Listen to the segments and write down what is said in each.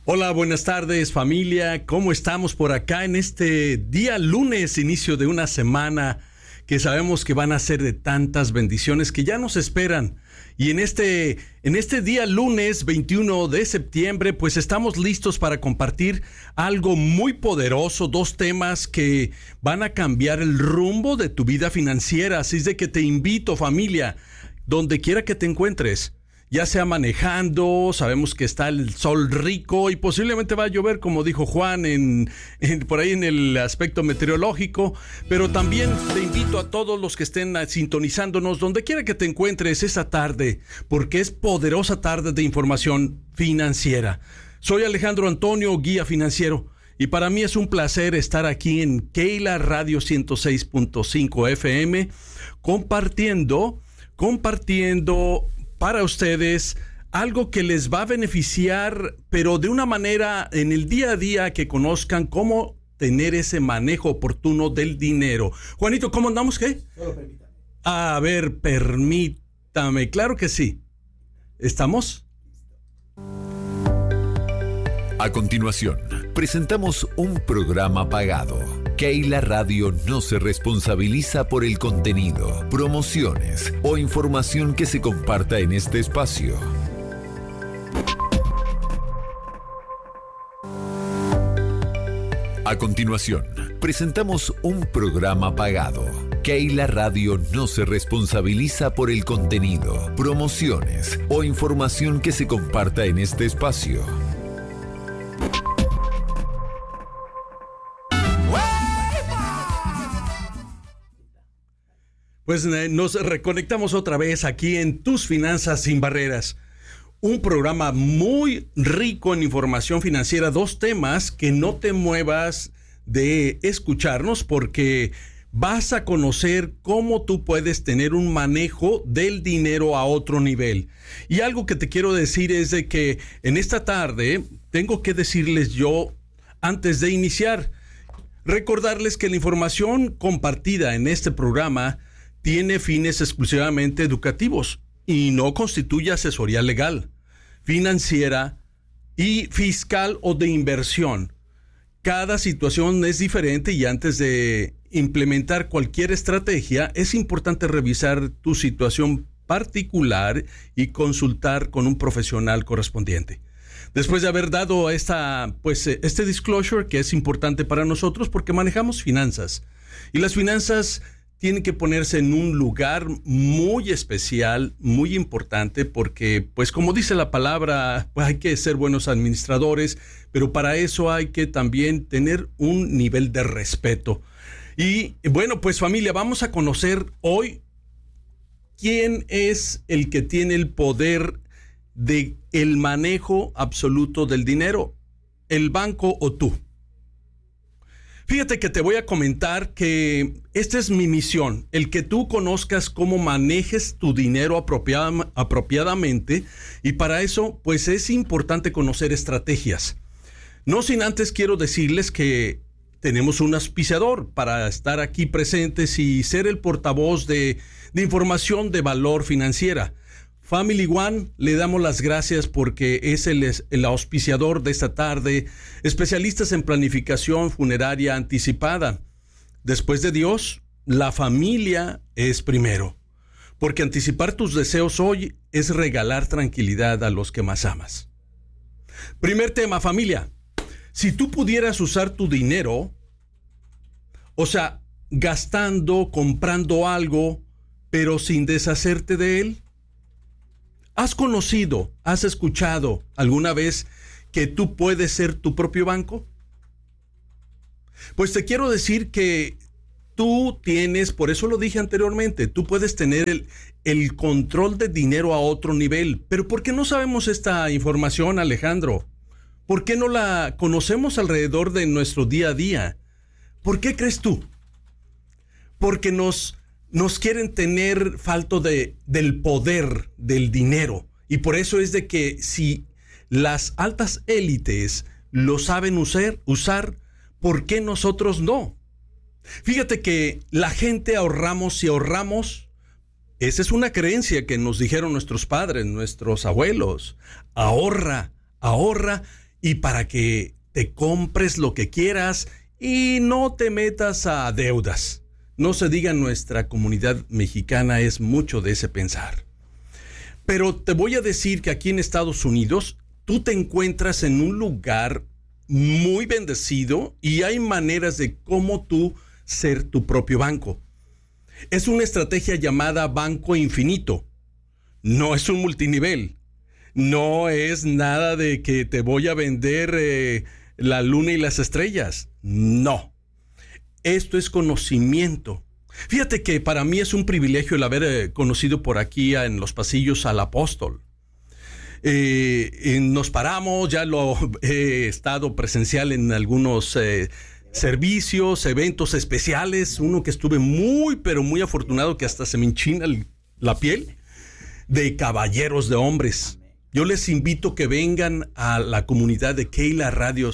Hola, buenas tardes familia, ¿cómo estamos por acá en este día lunes, inicio de una semana que sabemos que van a ser de tantas bendiciones que ya nos esperan? Y en este día lunes 21 de septiembre, pues estamos listos para compartir algo muy poderoso, dos temas que van a cambiar el rumbo de tu vida financiera. Así es de que te invito, familia, donde quiera que te encuentres, ya sea manejando, sabemos que está el sol rico y posiblemente va a llover, como dijo Juan, por ahí en el aspecto meteorológico, pero también te invito a todos los que estén sintonizándonos, donde quiera que te encuentres esta tarde, porque es poderosa tarde de información financiera. Soy Alejandro Antonio, guía financiero, y para mí es un placer estar aquí en Keila Radio 106.5 FM, compartiendo para ustedes algo que les va a beneficiar, pero de una manera en el día a día, que conozcan cómo tener ese manejo oportuno del dinero. Juanito, ¿cómo andamos? ¿Qué? Solo permítame. A ver, permítame. Claro que sí. ¿Estamos? A continuación, presentamos un programa pagado. Keila Radio no se responsabiliza por el contenido, promociones o información que se comparta en este espacio. A continuación, presentamos un programa pagado. Keila Radio no se responsabiliza por el contenido, promociones o información que se comparta en este espacio. Pues nos reconectamos otra vez aquí en Tus Finanzas Sin Barreras. Un programa muy rico en información financiera, dos temas que no te muevas de escucharnos, porque vas a conocer cómo tú puedes tener un manejo del dinero a otro nivel. Y algo que te quiero decir es de que en esta tarde tengo que decirles yo, antes de iniciar, recordarles que la información compartida en este programa tiene fines exclusivamente educativos y no constituye asesoría legal, financiera y fiscal o de inversión. Cada situación es diferente y antes de implementar cualquier estrategia es importante revisar tu situación particular y consultar con un profesional correspondiente. Después de haber dado este disclosure, que es importante para nosotros porque manejamos finanzas, y las finanzas tienen que ponerse en un lugar muy especial, muy importante, porque, pues como dice la palabra, pues hay que ser buenos administradores, pero para eso hay que también tener un nivel de respeto. Y bueno, pues familia, vamos a conocer hoy quién es el que tiene el poder de el manejo absoluto del dinero, el banco o tú. Fíjate que te voy a comentar que esta es mi misión, el que tú conozcas cómo manejes tu dinero apropiadamente, y para eso pues es importante conocer estrategias. No sin antes quiero decirles que tenemos un auspiciador para estar aquí presentes y ser el portavoz de información de valor financiera. Family One, le damos las gracias porque es el auspiciador de esta tarde, especialistas en planificación funeraria anticipada. Después de Dios, la familia es primero, porque anticipar tus deseos hoy es regalar tranquilidad a los que más amas. Primer tema, familia. Si tú pudieras usar tu dinero, o sea, gastando, comprando algo, pero sin deshacerte de él, ¿has conocido, has escuchado alguna vez que tú puedes ser tu propio banco? Pues te quiero decir que tú tienes, por eso lo dije anteriormente, tú puedes tener el control de dinero a otro nivel. Pero ¿por qué no sabemos esta información, Alejandro? ¿Por qué no la conocemos alrededor de nuestro día a día? ¿Por qué crees tú? Porque nos quieren tener falto del poder del dinero. Y por eso es de que si las altas élites lo saben usar, ¿por qué nosotros no? Fíjate que la gente ahorramos y ahorramos. Esa es una creencia que nos dijeron nuestros padres, nuestros abuelos. Ahorra y para que te compres lo que quieras y no te metas a deudas. No se diga, nuestra comunidad mexicana es mucho de ese pensar. Pero te voy a decir que aquí en Estados Unidos tú te encuentras en un lugar muy bendecido y hay maneras de cómo tú ser tu propio banco. Es una estrategia llamada Banco Infinito. No es un multinivel. No es nada de que te voy a vender la luna y las estrellas. No. Esto es conocimiento. Fíjate que para mí es un privilegio el haber conocido por aquí en los pasillos al apóstol. Nos paramos, ya lo he estado presencial en algunos servicios, eventos especiales. Uno que estuve pero muy afortunado, que hasta se me enchina la piel, de caballeros de hombres. Yo les invito que vengan a la comunidad de Keila Radio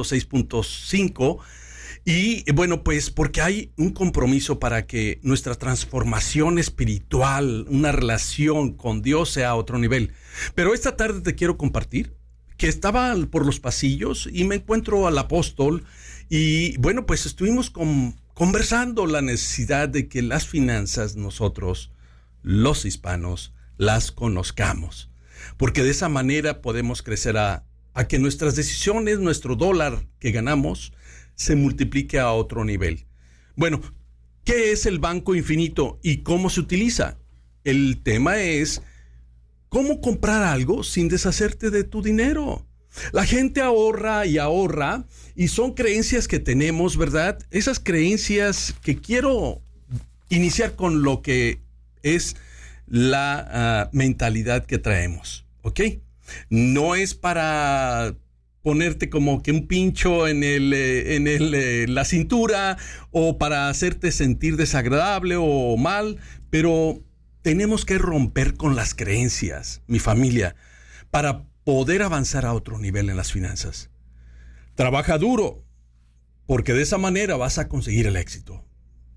106.5. Y bueno, pues porque hay un compromiso para que nuestra transformación espiritual, una relación con Dios sea a otro nivel. Pero esta tarde te quiero compartir que estaba por los pasillos y me encuentro al apóstol y bueno, pues estuvimos conversando la necesidad de que las finanzas nosotros, los hispanos, las conozcamos. Porque de esa manera podemos crecer a que nuestras decisiones, nuestro dólar que ganamos, se multiplique a otro nivel. Bueno, ¿qué es el Banco Infinito y cómo se utiliza? El tema es cómo comprar algo sin deshacerte de tu dinero. La gente ahorra y son creencias que tenemos, ¿verdad? Esas creencias que quiero iniciar con lo que es la mentalidad que traemos, ¿ok? No es para ponerte como que un pincho en la cintura o para hacerte sentir desagradable o mal, pero tenemos que romper con las creencias, mi familia, para poder avanzar a otro nivel en las finanzas. Trabaja duro, porque de esa manera vas a conseguir el éxito.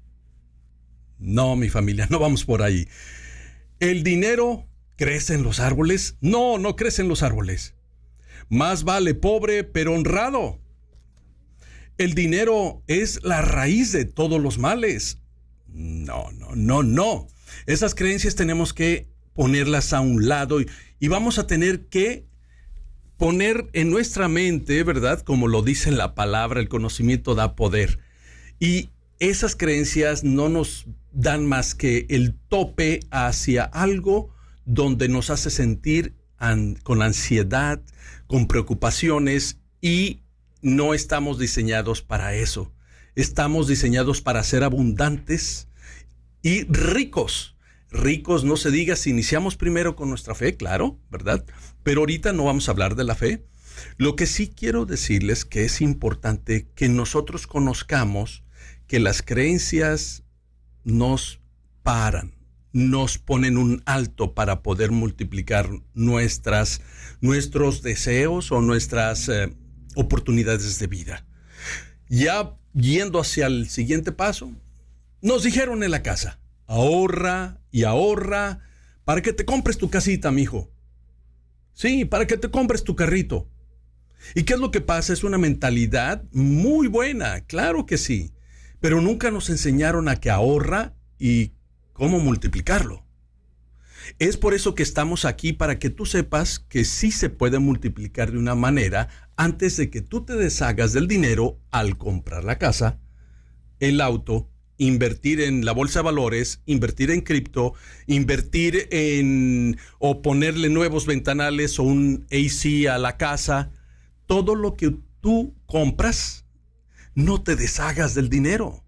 No, mi familia, no vamos por ahí. ¿El dinero crece en los árboles? No, no crece en los árboles. Más vale pobre pero honrado. ¿El dinero es la raíz de todos los males? No. Esas creencias tenemos que ponerlas a un lado y vamos a tener que poner en nuestra mente, ¿verdad? Como lo dice la palabra, el conocimiento da poder. Y esas creencias no nos dan más que el tope hacia algo donde nos hace sentir con ansiedad, con preocupaciones, y no estamos diseñados para eso. Estamos diseñados para ser abundantes y ricos. Ricos, no se diga, si iniciamos primero con nuestra fe, claro, ¿verdad? Pero ahorita no vamos a hablar de la fe. Lo que sí quiero decirles que es importante que nosotros conozcamos que las creencias nos paran, nos ponen un alto para poder multiplicar nuestros deseos o nuestras oportunidades de vida. Ya yendo hacia el siguiente paso, nos dijeron en la casa, ahorra y ahorra para que te compres tu casita, mijo. Sí, para que te compres tu carrito. ¿Y qué es lo que pasa? Es una mentalidad muy buena, claro que sí, pero nunca nos enseñaron a que ahorra y cómo multiplicarlo. Es por eso que estamos aquí, para que tú sepas que sí se puede multiplicar de una manera antes de que tú te deshagas del dinero al comprar la casa, el auto, invertir en la bolsa de valores, invertir en cripto, invertir o ponerle nuevos ventanales o un AC a la casa. Todo lo que tú compras, no te deshagas del dinero.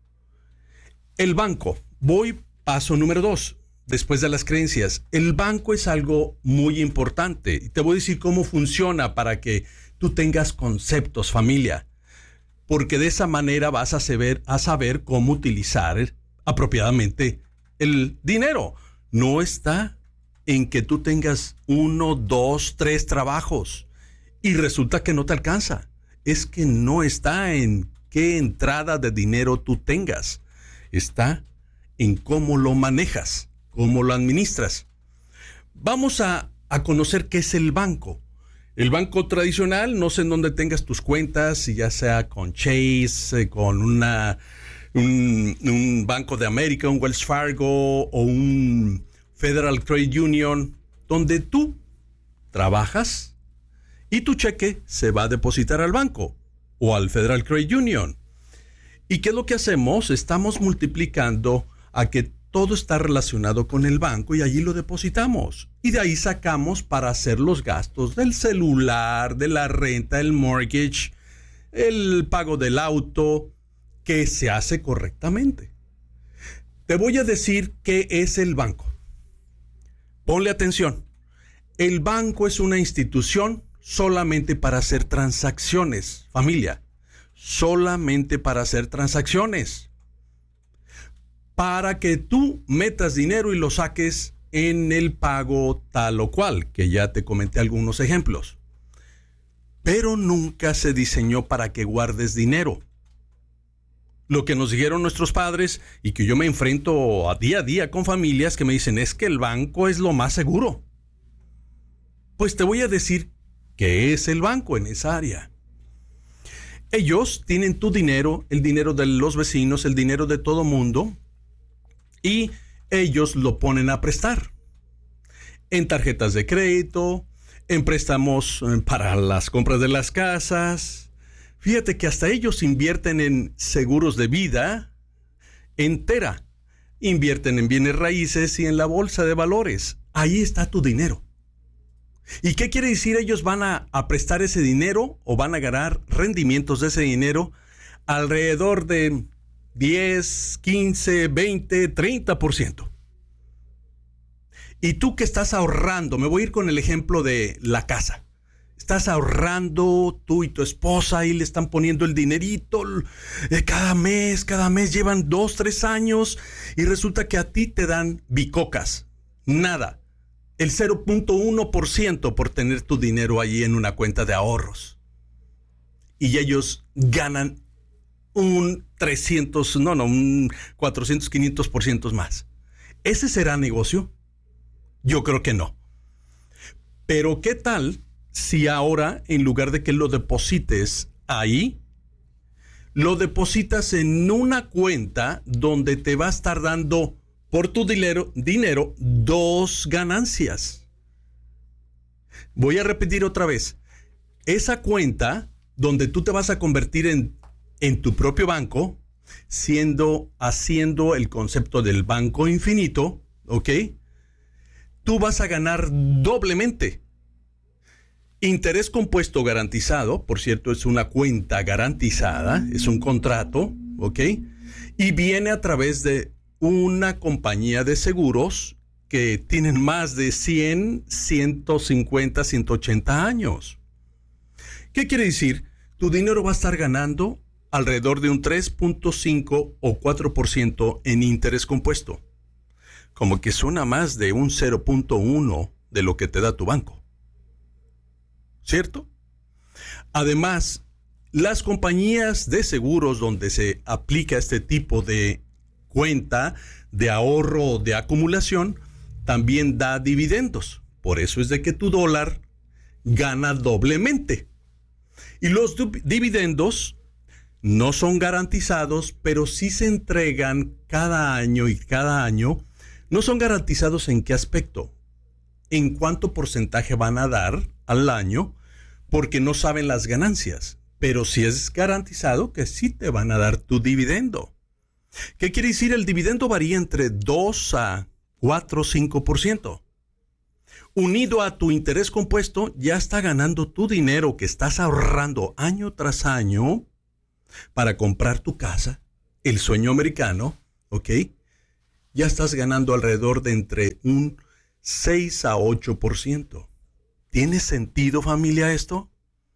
El banco. Paso número 2, después de las creencias. El banco es algo muy importante. Y te voy a decir cómo funciona para que tú tengas conceptos, familia. Porque de esa manera vas a saber cómo utilizar apropiadamente el dinero. No está en que tú tengas 1, 2, 3 trabajos y resulta que no te alcanza. Es que no está en qué entrada de dinero tú tengas. Está en cómo lo manejas, cómo lo administras. Vamos a conocer qué es el banco. El banco tradicional, no sé en dónde tengas tus cuentas, ya sea con Chase, con un Banco de América, un Wells Fargo o un Federal Trade Union, donde tú trabajas y tu cheque se va a depositar al banco o al Federal Trade Union. ¿Y qué es lo que hacemos? Estamos multiplicando a que todo está relacionado con el banco y allí lo depositamos. Y de ahí sacamos para hacer los gastos del celular, de la renta, el mortgage, el pago del auto, que se hace correctamente. Te voy a decir qué es el banco. Ponle atención. El banco es una institución solamente para hacer transacciones, familia. Solamente para hacer transacciones. Para que tú metas dinero y lo saques en el pago tal o cual, que ya te comenté algunos ejemplos. Pero nunca se diseñó para que guardes dinero. Lo que nos dijeron nuestros padres y que yo me enfrento a día con familias que me dicen es que el banco es lo más seguro. Pues te voy a decir qué es el banco en esa área. Ellos tienen tu dinero, el dinero de los vecinos, el dinero de todo mundo, y ellos lo ponen a prestar en tarjetas de crédito, en préstamos para las compras de las casas. Fíjate que hasta ellos invierten en seguros de vida entera, invierten en bienes raíces y en la bolsa de valores. Ahí está tu dinero. ¿Y qué quiere decir? Ellos van a prestar ese dinero o van a ganar rendimientos de ese dinero alrededor de 10, 15, 20, 30%. Y tú que estás ahorrando, me voy a ir con el ejemplo de la casa. Estás ahorrando, tú y tu esposa, y le están poniendo el dinerito cada mes llevan 2, 3 años, y resulta que a ti te dan bicocas. Nada. El 0.1% por tener tu dinero allí en una cuenta de ahorros. Y ellos ganan un 400, 500% más. ¿Ese será negocio? Yo creo que no. Pero ¿qué tal si ahora, en lugar de que lo deposites ahí, lo depositas en una cuenta donde te va a estar dando por tu dinero 2 ganancias? Voy a repetir otra vez. Esa cuenta donde tú te vas a convertir en tu propio banco, haciendo el concepto del banco infinito, ¿ok? Tú vas a ganar doblemente. Interés compuesto garantizado, por cierto, es una cuenta garantizada, es un contrato, ¿ok? Y viene a través de una compañía de seguros que tienen más de 100, 150, 180 años. ¿Qué quiere decir? Tu dinero va a estar ganando alrededor de un 3.5 o 4% en interés compuesto. Como que suena más de un 0.1 de lo que te da tu banco. ¿Cierto? Además, las compañías de seguros donde se aplica este tipo de cuenta de ahorro de acumulación también da dividendos. Por eso es de que tu dólar gana doblemente. Y los dividendos no son garantizados, pero sí se entregan cada año, y cada año no son garantizados. ¿En qué aspecto? ¿En cuánto porcentaje van a dar al año? Porque no saben las ganancias, pero sí es garantizado que sí te van a dar tu dividendo. ¿Qué quiere decir? El dividendo varía entre 2 a 4 o 5%. Unido a tu interés compuesto, ya está ganando tu dinero que estás ahorrando año tras año para comprar tu casa, el sueño americano, ¿ok? Ya estás ganando alrededor de entre un 6 a 8%. ¿Tiene sentido, familia, esto?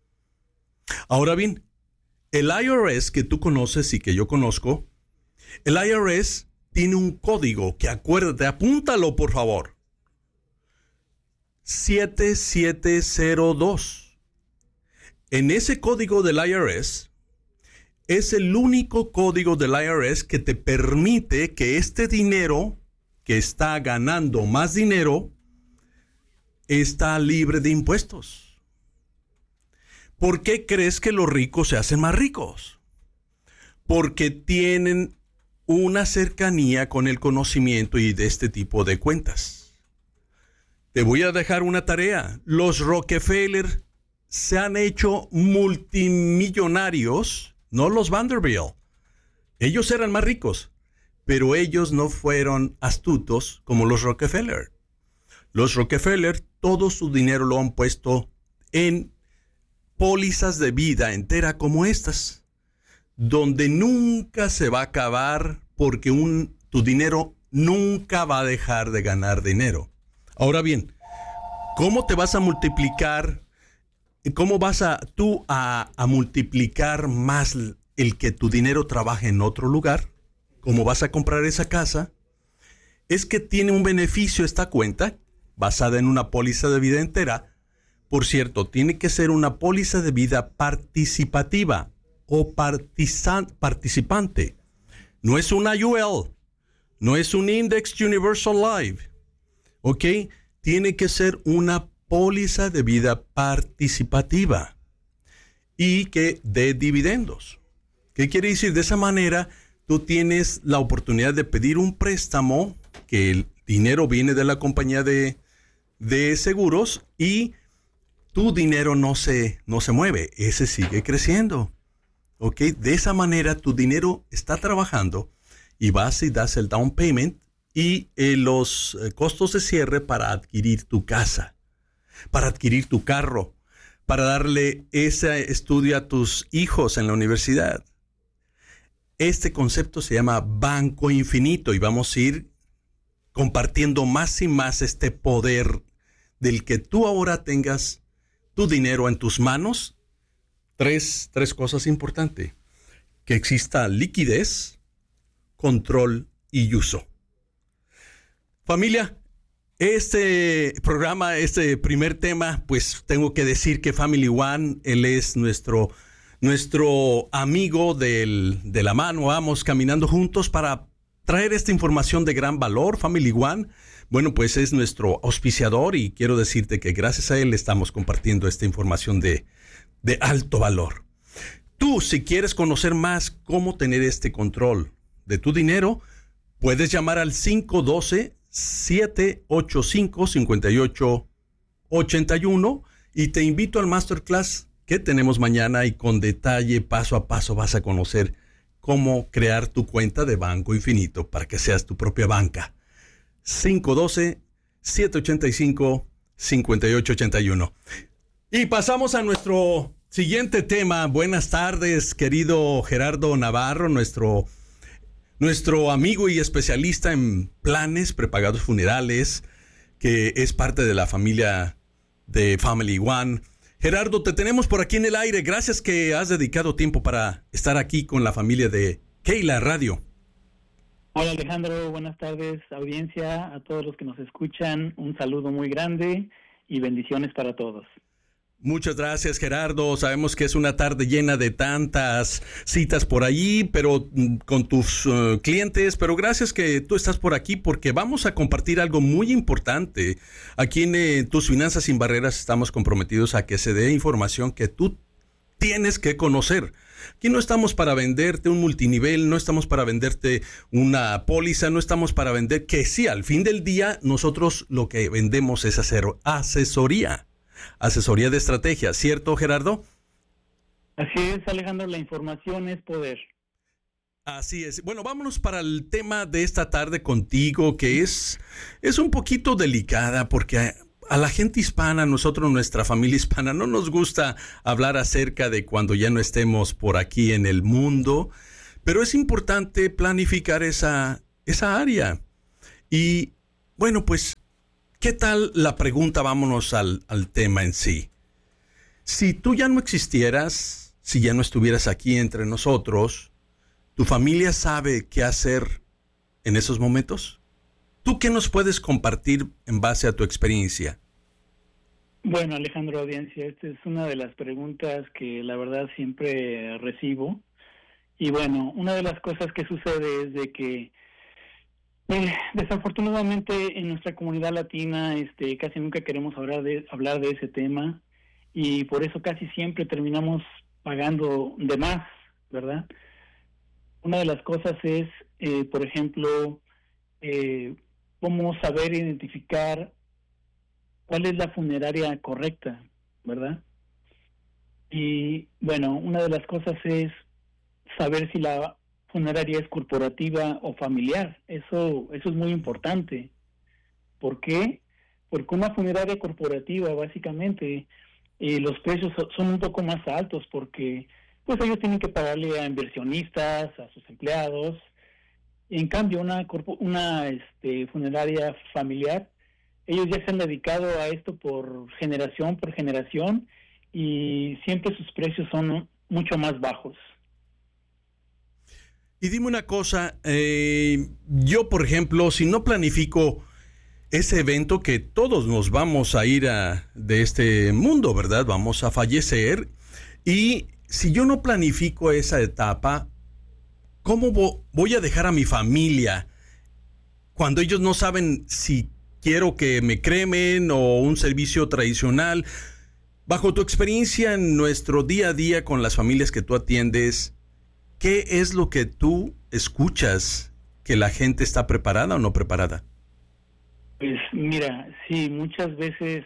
Ahora bien, el IRS que tú conoces y que yo conozco, el IRS tiene un código que, acuérdate, apúntalo por favor. 7702. En ese código del IRS, es el único código del IRS que te permite que este dinero que está ganando más dinero está libre de impuestos. ¿Por qué crees que los ricos se hacen más ricos? Porque tienen una cercanía con el conocimiento y de este tipo de cuentas. Te voy a dejar una tarea. Los Rockefeller se han hecho multimillonarios, no los Vanderbilt. Ellos eran más ricos, pero ellos no fueron astutos como los Rockefeller. Los Rockefeller todo su dinero lo han puesto en pólizas de vida entera como estas, donde nunca se va a acabar porque tu dinero nunca va a dejar de ganar dinero. Ahora bien, ¿cómo te vas a multiplicar? ¿Cómo vas tú a multiplicar más el que tu dinero trabaje en otro lugar? ¿Cómo vas a comprar esa casa? Es que tiene un beneficio esta cuenta, basada en una póliza de vida entera. Por cierto, tiene que ser una póliza de vida participativa o participante. No es una UL, no es un Index Universal Life. ¿Ok? Tiene que ser una póliza de vida participativa y que dé dividendos. ¿Qué quiere decir? De esa manera, tú tienes la oportunidad de pedir un préstamo, que el dinero viene de la compañía de seguros y tu dinero no se mueve, ese sigue creciendo. ¿Ok? De esa manera, tu dinero está trabajando y vas y das el down payment y los costos de cierre para adquirir tu casa, para adquirir tu carro, para darle ese estudio a tus hijos en la universidad. Este concepto se llama Banco Infinito y vamos a ir compartiendo más y más este poder del que tú ahora tengas tu dinero en tus manos. Tres cosas importantes: que exista liquidez, control y uso. Familia, este programa, este primer tema, pues tengo que decir que Family One, él es nuestro amigo de la mano. Vamos caminando juntos para traer esta información de gran valor. Family One, bueno, pues es nuestro auspiciador y quiero decirte que gracias a él estamos compartiendo esta información de alto valor. Tú, si quieres conocer más cómo tener este control de tu dinero, puedes llamar al 512-785-5881 y te invito al masterclass que tenemos mañana y con detalle, paso a paso, vas a conocer cómo crear tu cuenta de Banco Infinito para que seas tu propia banca. 512-785-5881. Y pasamos a nuestro siguiente tema. Buenas tardes, querido Gerardo Navarro, nuestro amigo y especialista en planes prepagados funerales, que es parte de la familia de Family One. Gerardo, te tenemos por aquí en el aire. Gracias que has dedicado tiempo para estar aquí con la familia de Keila Radio. Hola Alejandro, buenas tardes, audiencia, a todos los que nos escuchan, un saludo muy grande y bendiciones para todos. Muchas gracias, Gerardo. Sabemos que es una tarde llena de tantas citas por allí, pero con tus clientes, pero gracias que tú estás por aquí porque vamos a compartir algo muy importante. Aquí en Tus Finanzas Sin Barreras estamos comprometidos a que se dé información que tú tienes que conocer. Aquí no estamos para venderte un multinivel, no estamos para venderte una póliza, no estamos para vender, que sí, al fin del día nosotros lo que vendemos es asesoría de estrategia, ¿cierto, Gerardo? Así es, Alejandro, la información es poder. Así es. Bueno, vámonos para el tema de esta tarde contigo, que es un poquito delicada porque a la gente hispana, nosotros, nuestra familia hispana, no nos gusta hablar acerca de cuando ya no estemos por aquí en el mundo, pero es importante planificar esa área. Y bueno, pues, ¿qué tal la pregunta? Vámonos al tema en sí. Si tú ya no existieras, si ya no estuvieras aquí entre nosotros, ¿tu familia sabe qué hacer en esos momentos? ¿Tú qué nos puedes compartir en base a tu experiencia? Bueno, Alejandro, audiencia, esta es una de las preguntas que la verdad siempre recibo. Y bueno, una de las cosas que sucede es de que desafortunadamente en nuestra comunidad latina casi nunca queremos hablar de ese tema. y por eso casi siempre terminamos pagando de más, ¿verdad? Una de las cosas es, por ejemplo, cómo saber identificar cuál es la funeraria correcta, ¿verdad? Y bueno, una de las cosas es saber si la funeraria es corporativa o familiar. Eso es muy importante. ¿Por qué? Porque una funeraria corporativa, básicamente, los precios son un poco más altos porque pues ellos tienen que pagarle a inversionistas, a sus empleados. En cambio, una funeraria familiar, ellos ya se han dedicado a esto por generación, y siempre sus precios son mucho más bajos. Y dime una cosa, yo por ejemplo, si no planifico ese evento que todos nos vamos a ir de este mundo, ¿verdad? Vamos a fallecer, y si yo no planifico esa etapa, ¿cómo voy a dejar a mi familia cuando ellos no saben si quiero que me cremen o un servicio tradicional? Bajo tu experiencia en nuestro día a día con las familias que tú atiendes, ¿qué es lo que tú escuchas que la gente está preparada o no preparada? Pues mira, sí, muchas veces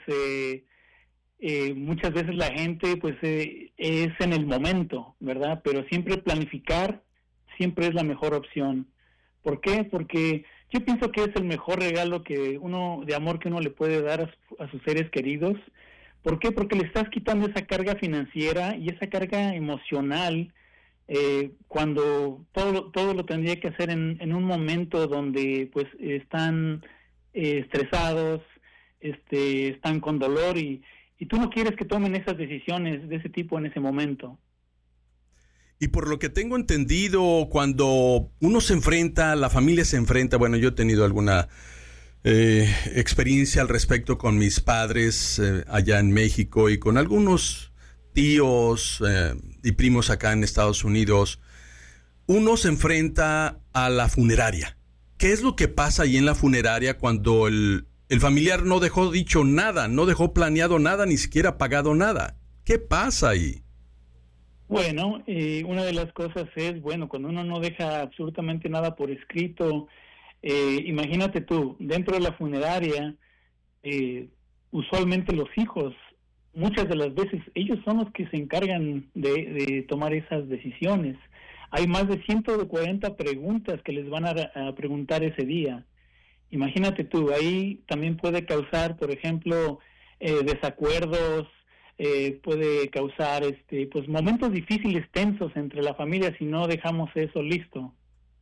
la gente pues es en el momento, ¿verdad? Pero siempre planificar siempre es la mejor opción. ¿Por qué? Porque yo pienso que es el mejor regalo de amor que uno le puede dar a sus seres queridos. ¿Por qué? Porque le estás quitando esa carga financiera y esa carga emocional, cuando todo lo tendría que hacer en un momento donde pues están estresados, están con dolor, y tú no quieres que tomen esas decisiones de ese tipo en ese momento. Y por lo que tengo entendido, cuando uno se enfrenta, la familia se enfrenta, bueno, yo he tenido alguna experiencia al respecto con mis padres allá en México y con algunos tíos y primos acá en Estados Unidos. Uno se enfrenta a la funeraria. ¿Qué es lo que pasa ahí en la funeraria cuando el familiar no dejó dicho nada, no dejó planeado nada, ni siquiera pagado nada? ¿Qué pasa ahí? Bueno, una de las cosas es, cuando uno no deja absolutamente nada por escrito, imagínate tú, dentro de la funeraria, usualmente los hijos, muchas de las veces, ellos son los que se encargan de tomar esas decisiones. Hay más de 140 preguntas que les van a preguntar ese día. Imagínate tú, ahí también puede causar, por ejemplo, desacuerdos, puede causar pues momentos difíciles, tensos entre la familia si no dejamos eso listo.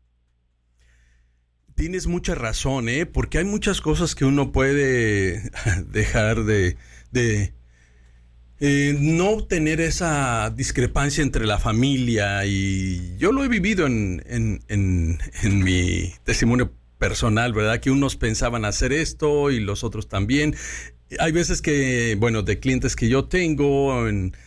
Tienes mucha razón, porque hay muchas cosas que uno puede dejar de no tener esa discrepancia entre la familia, y yo lo he vivido en mi testimonio personal, ¿verdad? Que unos pensaban hacer esto y los otros también. Hay veces que, de clientes que yo tengo,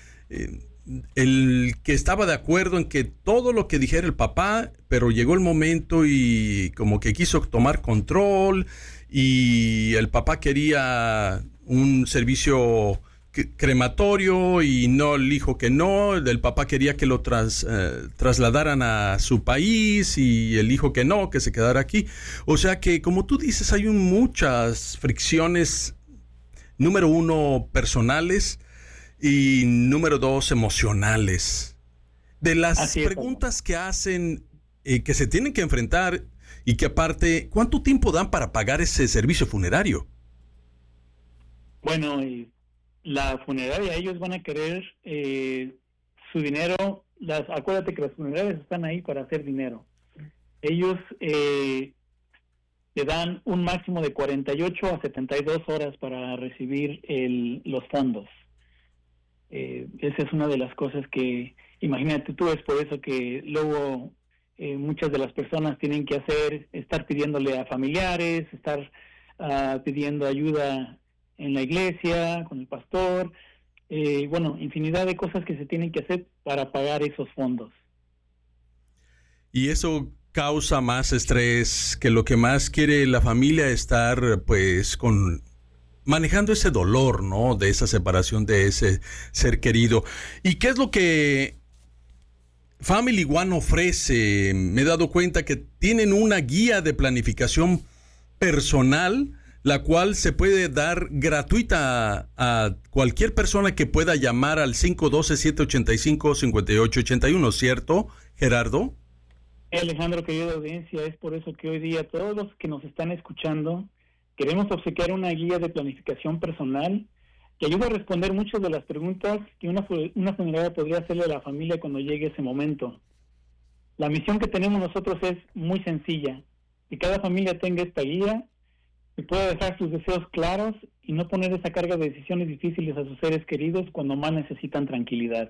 el que estaba de acuerdo en que todo lo que dijera el papá, pero llegó el momento y como que quiso tomar control, y el papá quería un servicio crematorio y no, le dijo que no. El papá quería que lo trasladaran a su país y él dijo que no, que se quedara aquí. O sea que, como tú dices, hay muchas fricciones, número uno, personales, y número dos, emocionales. De las preguntas que hacen, que se tienen que enfrentar, y que aparte, ¿cuánto tiempo dan para pagar ese servicio funerario? Bueno, la funeraria, ellos van a querer su dinero. Acuérdate que las funerarias están ahí para hacer dinero. Ellos le dan un máximo de 48 a 72 horas para recibir los fondos. Esa es una de las cosas que, imagínate tú, es por eso que luego muchas de las personas tienen que estar pidiéndole a familiares, estar pidiendo ayuda en la iglesia, con el pastor, infinidad de cosas que se tienen que hacer para pagar esos fondos. Y eso causa más estrés, que lo que más quiere la familia es estar pues con manejando ese dolor, ¿no? De esa separación de ese ser querido. ¿Y qué es lo que Family One ofrece? Me he dado cuenta que tienen una guía de planificación personal, la cual se puede dar gratuita a cualquier persona que pueda llamar al 512-785-5881, ¿cierto, Gerardo? Alejandro, querida audiencia, es por eso que hoy día todos los que nos están escuchando queremos obsequiar una guía de planificación personal que ayuda a responder muchas de las preguntas que una funeraria podría hacerle a la familia cuando llegue ese momento. La misión que tenemos nosotros es muy sencilla, que cada familia tenga esta guía y pueda dejar sus deseos claros y no poner esa carga de decisiones difíciles a sus seres queridos cuando más necesitan tranquilidad.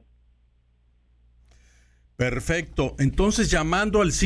Perfecto. Entonces, llamando al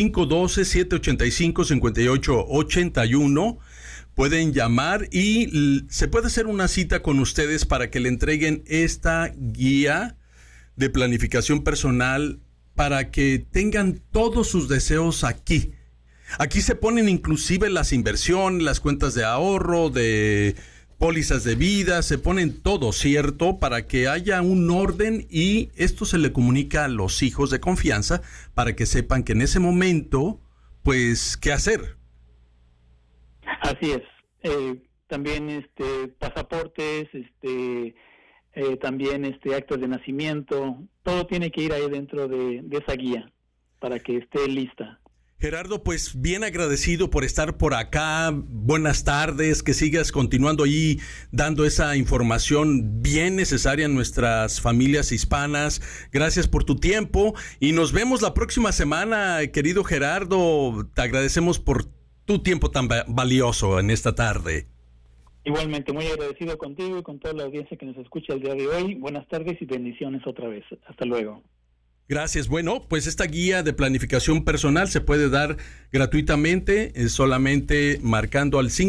512-785-5881, pueden llamar y se puede hacer una cita con ustedes para que le entreguen esta guía de planificación personal para que tengan todos sus deseos aquí. Aquí se ponen inclusive las inversiones, las cuentas de ahorro, de pólizas de vida, se ponen todo, ¿cierto? Para que haya un orden y esto se le comunica a los hijos de confianza para que sepan que en ese momento, pues, ¿qué hacer? Así es. También pasaportes, también actos de nacimiento, todo tiene que ir ahí dentro de esa guía para que esté lista. Gerardo, pues bien agradecido por estar por acá. Buenas tardes, que sigas continuando ahí dando esa información bien necesaria a nuestras familias hispanas. Gracias por tu tiempo y nos vemos la próxima semana, querido Gerardo. Te agradecemos por tu tiempo tan valioso en esta tarde. Igualmente, muy agradecido contigo y con toda la audiencia que nos escucha el día de hoy. Buenas tardes y bendiciones otra vez. Hasta luego. Gracias. Bueno, pues esta guía de planificación personal se puede dar gratuitamente, solamente marcando al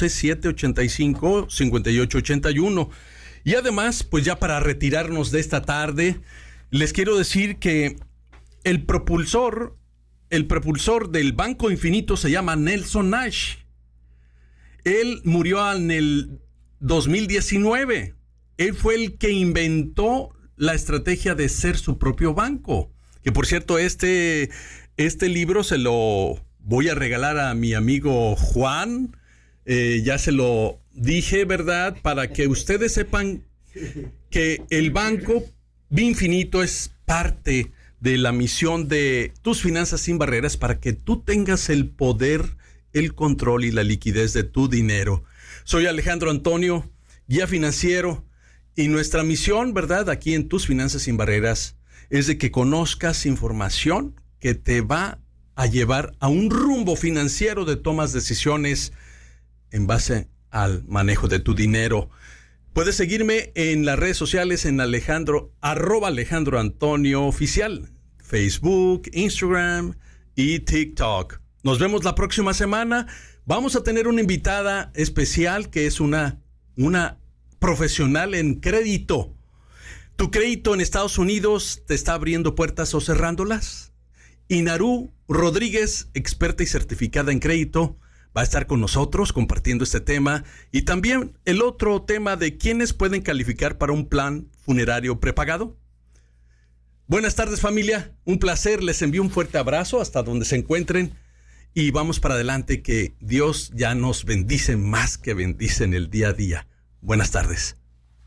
512-785-5881. Y además, pues ya para retirarnos de esta tarde, les quiero decir que el propulsor del Banco Infinito se llama Nelson Nash. Él murió en el 2019. Él fue el que inventó la estrategia de ser su propio banco. Que por cierto, este libro se lo voy a regalar a mi amigo Juan. Ya se lo dije, ¿verdad? Para que ustedes sepan que el Banco Infinito es parte de la misión de Tus Finanzas Sin Barreras para que tú tengas el poder, el control y la liquidez de tu dinero. Soy Alejandro Antonio, guía financiero. Y nuestra misión, ¿verdad?, aquí en Tus Finanzas Sin Barreras, es de que conozcas información que te va a llevar a un rumbo financiero de tomas decisiones en base al manejo de tu dinero. Puedes seguirme en las redes sociales en @Alejandro Antonio Oficial, Facebook, Instagram y TikTok. Nos vemos la próxima semana. Vamos a tener una invitada especial que es una profesional en crédito. ¿Tu crédito en Estados Unidos te está abriendo puertas o cerrándolas? Inaru Rodríguez, experta y certificada en crédito, va a estar con nosotros compartiendo este tema y también el otro tema de quiénes pueden calificar para un plan funerario prepagado. Buenas tardes, familia. Un placer. Les envío un fuerte abrazo hasta donde se encuentren y vamos para adelante, que Dios ya nos bendice más que bendice en el día a día. Buenas tardes.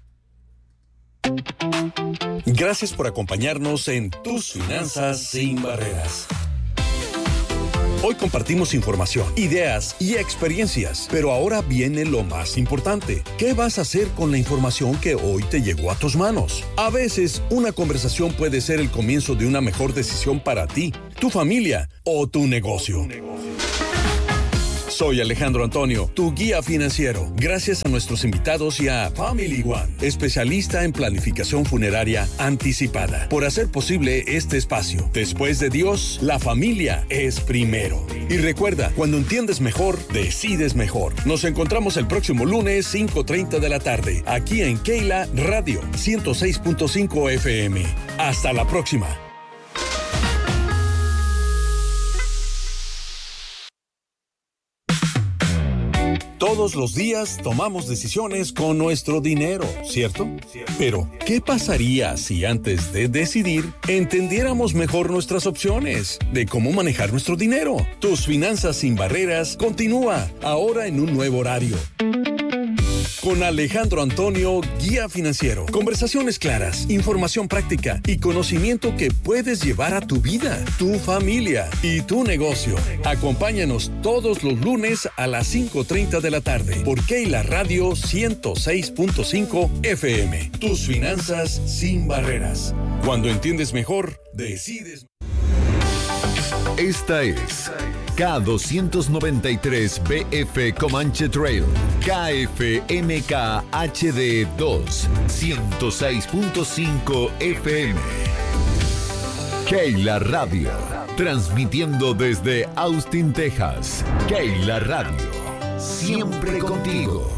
Gracias por acompañarnos en Tus Finanzas Sin Barreras. Hoy compartimos información, ideas y experiencias, pero ahora viene lo más importante. ¿Qué vas a hacer con la información que hoy te llegó a tus manos? A veces, una conversación puede ser el comienzo de una mejor decisión para ti, tu familia o tu negocio. Soy Alejandro Antonio, tu guía financiero. Gracias a nuestros invitados y a Family One, especialista en planificación funeraria anticipada, por hacer posible este espacio. Después de Dios, la familia es primero. Y recuerda, cuando entiendes mejor, decides mejor. Nos encontramos el próximo lunes, 5:30 de la tarde, aquí en Keila Radio 106.5 FM. Hasta la próxima. Todos los días tomamos decisiones con nuestro dinero, ¿cierto? Pero, ¿qué pasaría si antes de decidir entendiéramos mejor nuestras opciones de cómo manejar nuestro dinero? Tus Finanzas Sin Barreras continúa ahora en un nuevo horario. Con Alejandro Antonio, guía financiero. Conversaciones claras, información práctica y conocimiento que puedes llevar a tu vida, tu familia y tu negocio. Acompáñanos todos los lunes a las 5:30 de la tarde por Keila Radio 106.5 FM. Tus Finanzas Sin Barreras. Cuando entiendes mejor, decides. Esta es K293BF Comanche Trail, KFMK HD 2, 106.5 FM. Keila Radio, transmitiendo desde Austin, Texas. Keila Radio, siempre contigo.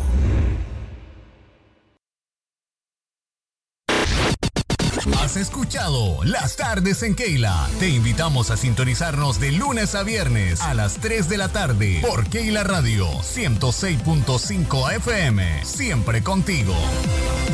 Has escuchado Las Tardes en Keila. Te invitamos a sintonizarnos de lunes a viernes a las 3 de la tarde por Keila Radio 106.5 FM. Siempre contigo.